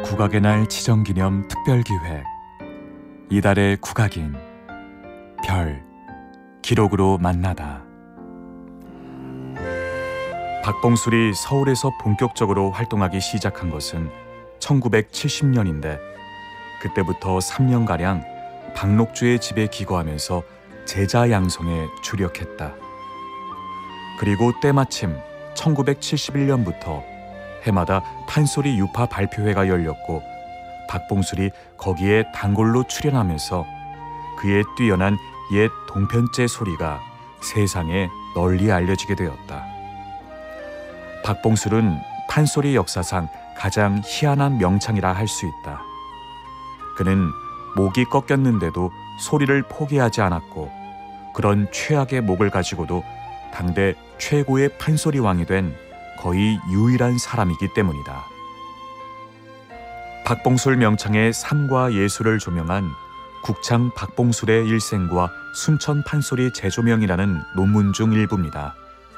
국악의 날 지정기념 특별기획 이달의 국악인 별 기록으로 만나다. 박봉술이 서울에서 본격적으로 활동하기 시작한 것은 1970년인데 그때부터 3년가량 박록주의 집에 기거하면서 제자 양성에 주력했다. 그리고 때마침 1971년부터 해마다 판소리 유파 발표회가 열렸고 박봉술이 거기에 단골로 출연하면서 그의 뛰어난 옛 동편제 소리가 세상에 널리 알려지게 되었다. 박봉술은 판소리 역사상 가장 희한한 명창이라 할 수 있다. 그는 목이 꺾였는데도 소리를 포기하지 않았고 그런 최악의 목을 가지고도 당대 최고의 판소리 왕이 된 거의 유일한 사람이기 때문이다. 박봉술 명창의 삶과 예술을 조명한 국창 박봉술의 일생과 순천 판소리 재조명이라는 논문 중 일부입니다.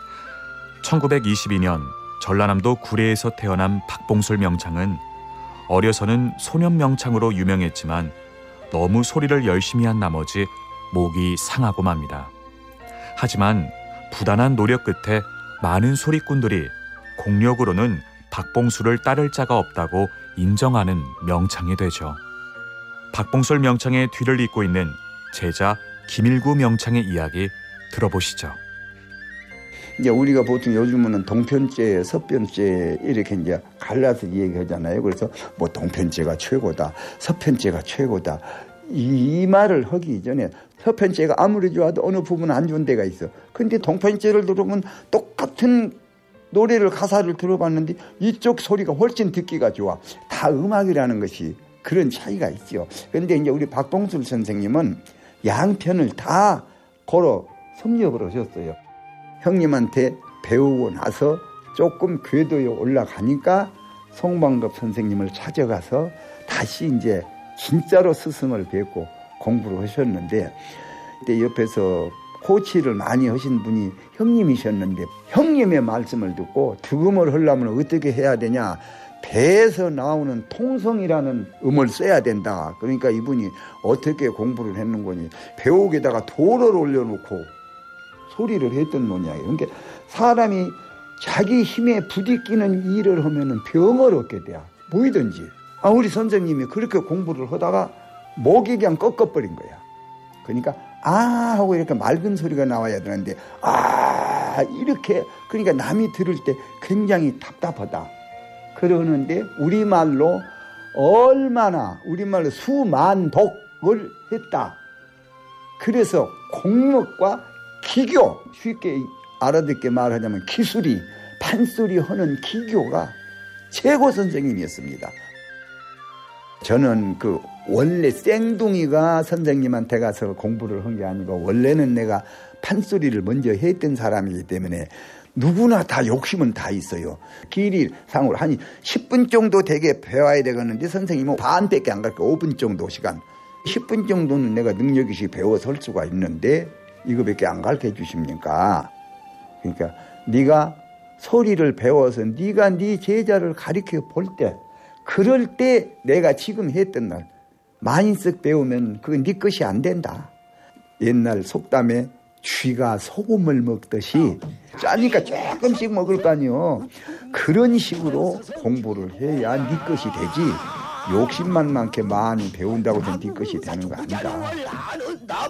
1922년 전라남도 구례에서 태어난 박봉술 명창은 어려서는 소년 명창으로 유명했지만 너무 소리를 열심히 한 나머지 목이 상하고 맙니다. 하지만 부단한 노력 끝에 많은 소리꾼들이 공력으로는 박봉술을 따를 자가 없다고 인정하는 명창이 되죠. 박봉술 명창의 뒤를 잇고 있는 제자 김일구 명창의 이야기 들어보시죠. 이제 우리가 보통 요즘은 동편제, 서편제 이렇게 이제 갈라서 얘기하잖아요. 그래서 뭐 동편제가 최고다, 서편제가 최고다. 이 말을 하기 이전에 서편제가 아무리 좋아도 어느 부분은 안 좋은 데가 있어. 근데 동편제를 들어보면 똑같은 노래를 가사를 들어봤는데 이쪽 소리가 훨씬 듣기가 좋아. 다 음악이라는 것이 그런 차이가 있죠. 그런데 이제 우리 박봉술 선생님은 양편을 다 걸어 섭렵을 하셨어요. 형님한테 배우고 나서 조금 궤도에 올라가니까 송방급 선생님을 찾아가서 다시 이제 진짜로 스승을 뵙고 공부를 하셨는데 그때 옆에서 코치를 많이 하신 분이 형님이셨는데 형님의 말씀을 듣고 득음을 하려면 어떻게 해야 되냐, 배에서 나오는 통성이라는 음을 써야 된다. 그러니까 이분이 어떻게 공부를 했는 거니 배옥에다가 돌을 올려놓고 소리를 했던 모양이에요. 그러니까 사람이 자기 힘에 부딪히는 일을 하면은 병을 얻게 돼요. 뭐이든지. 우리 선생님이 그렇게 공부를 하다가 목이 그냥 꺾어버린 거야. 그러니까 하고 이렇게 맑은 소리가 나와야 되는데 이렇게, 그러니까 남이 들을 때 굉장히 답답하다 그러는데 우리말로 수만독을 했다. 그래서 공력과 기교, 쉽게 알아듣게 말하자면 기술이 판소리 하는 기교가 최고 선생님이었습니다. 저는 원래 쌩둥이가 선생님한테 가서 공부를 한 게 아니고 원래는 내가 판소리를 먼저 했던 사람이기 때문에 누구나 다 욕심은 다 있어요. 길이상으로 한 10분 정도 되게 배워야 되겠는데 선생님은 반밖에 안 갈게요. 5분 정도 시간. 10분 정도는 내가 능력이 배워서 할 수가 있는데 이거밖에 안 가르쳐 주십니까? 그러니까 네가 소리를 배워서 네가 네 제자를 가르쳐 볼 때 그럴 때 내가 지금 했던 날 많이 쓱 배우면 그건 네 것이 안 된다. 옛날 속담에 쥐가 소금을 먹듯이 짜니까 조금씩 먹을 거 아니요. 그런 식으로 공부를 해야 네 것이 되지. 욕심만 많게 많이 배운다고 해서 네 것이 되는 거 아니다. 나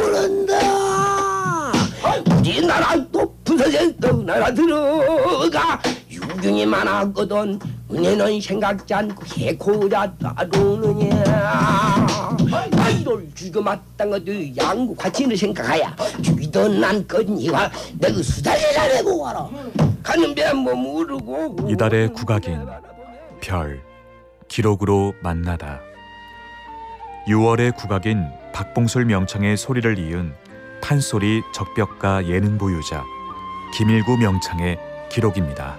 모른다. 우리나라 높은 선생 나라 들어가 유경이 많았거든. 은혜는 생각지 않고 해코자 따르느냐. 이를 죽여 마땅 것도 양구 같이는 생각하야. 죽이던 난 건이와 내가 수달리라 내고 와라. 가는 배 뭐 모르고. 이달의 국악인 별 기록으로 만나다. 6월의 국악인 박봉술 명창의 소리를 이은 판소리 적벽가 예능 보유자 김일구 명창의 기록입니다.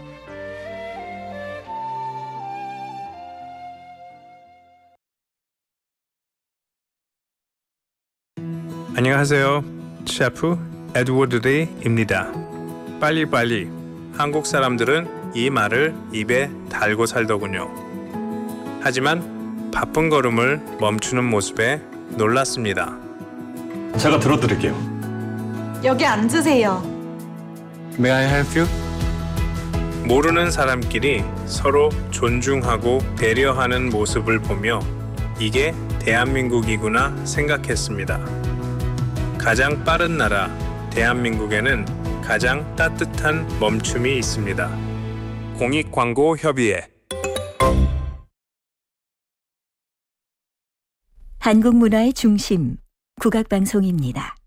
안녕하세요. 셰프 에드워드 리입니다. 빨리빨리. 한국 사람들은 이 말을 입에 달고 살더군요. 하지만 바쁜 걸음을 멈추는 모습에 놀랐습니다. 제가 들어드릴게요. 여기 앉으세요. May I help you? 모르는 사람끼리 서로 존중하고 배려하는 모습을 보며 이게 대한민국이구나 생각했습니다. 가장 빠른 나라 대한민국에는 가장 따뜻한 멈춤이 있습니다. 공익광고협의회 한국 문화의 중심 국악방송입니다.